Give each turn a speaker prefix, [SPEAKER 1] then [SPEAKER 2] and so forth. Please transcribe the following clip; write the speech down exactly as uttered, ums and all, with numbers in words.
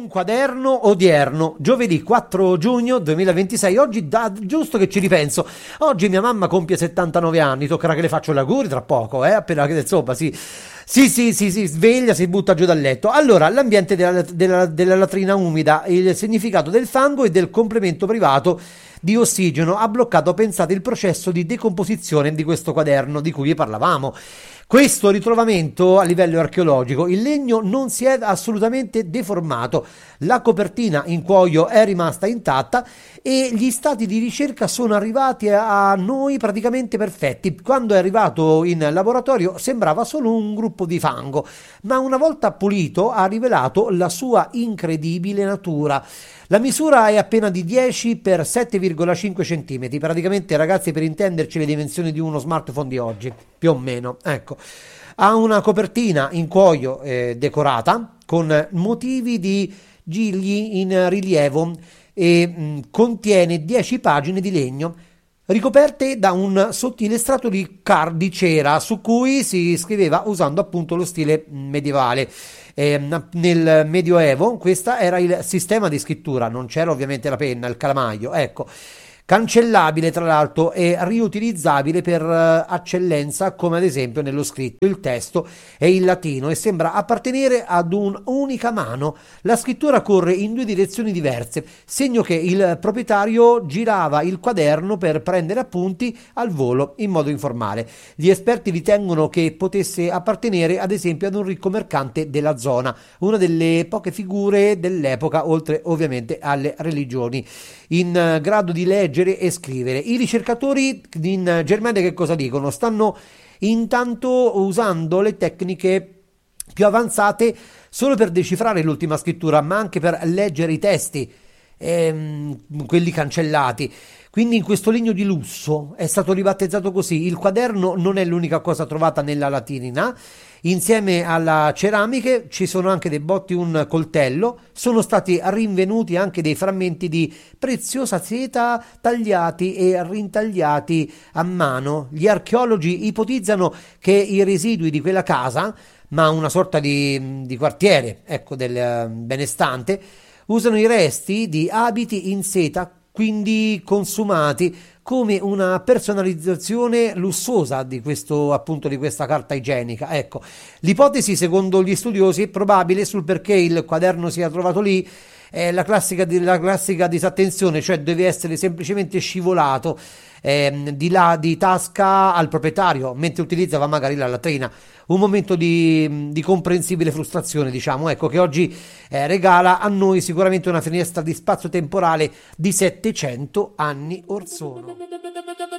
[SPEAKER 1] Un quaderno odierno, giovedì quattro giugno duemilaventisei. Oggi da giusto che ci ripenso, oggi mia mamma compie settantanove anni, toccherà che le faccio gli auguri tra poco, eh, appena che insomma sì. Sì, sì, sì, sì, sveglia, si butta giù dal letto. Allora, l'ambiente della, della, della latrina umida, il significato del fango e del complemento privato di ossigeno ha bloccato, pensate, il processo di decomposizione di questo quaderno di cui vi parlavamo. Questo ritrovamento a livello archeologico, il legno non si è assolutamente deformato, la copertina in cuoio è rimasta intatta e gli stati di ricerca sono arrivati a noi praticamente perfetti. Quando è arrivato in laboratorio sembrava solo un gruppo di fango, ma una volta pulito ha rivelato la sua incredibile natura. La misura è appena di dieci per sette virgola cinque centimetri, praticamente, ragazzi, per intenderci, le dimensioni di uno smartphone di oggi, più o meno, ecco. Ha una copertina in cuoio eh, decorata con motivi di gigli in rilievo e mh, contiene dieci pagine di legno ricoperte da un sottile strato di, car- di cera su cui si scriveva usando appunto lo stile medievale. Eh, nel Medioevo questo era il sistema di scrittura, non c'era ovviamente la penna, il calamaio, ecco. Cancellabile tra l'altro e riutilizzabile per uh, eccellenza, come ad esempio nello scritto. Il testo è in latino e sembra appartenere ad un'unica mano. La scrittura corre in due direzioni diverse, segno che il proprietario girava il quaderno per prendere appunti al volo in modo informale. Gli esperti ritengono che potesse appartenere ad esempio ad un ricco mercante della zona, una delle poche figure dell'epoca, oltre ovviamente alle religioni, in grado di leggere e scrivere. I ricercatori in Germania che cosa dicono? Stanno intanto usando le tecniche più avanzate solo per decifrare l'ultima scrittura, ma anche per leggere i testi, ehm, quelli cancellati. Quindi in questo legno di lusso è stato ribattezzato così. Il quaderno non è l'unica cosa trovata nella latrina. Insieme alla ceramica ci sono anche dei botti, un coltello, sono stati rinvenuti anche dei frammenti di preziosa seta tagliati e rintagliati a mano. Gli archeologi ipotizzano che i residui di quella casa, ma una sorta di, di quartiere, ecco, del benestante, usano i resti di abiti in seta, quindi consumati, come una personalizzazione lussuosa di questo, appunto, di questa carta igienica. Ecco, l'ipotesi secondo gli studiosi è probabile sul perché il quaderno sia trovato lì è la classica, la classica disattenzione, cioè deve essere semplicemente scivolato eh, di là di tasca al proprietario mentre utilizzava magari la latrina. Un momento di, di comprensibile frustrazione, diciamo, ecco, che oggi eh, regala a noi sicuramente una finestra di spazio temporale di settecento anni or sono.